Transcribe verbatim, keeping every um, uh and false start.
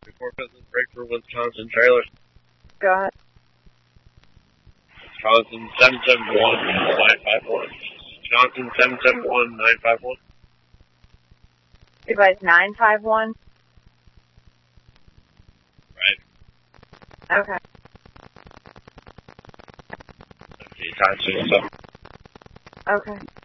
before business break for Wisconsin trailer. Go ahead. Wisconsin seven seven one nine five one. Wisconsin seven seven one nine five one. Device nine five one? Right. Okay. Okay, time to yourself. Okay.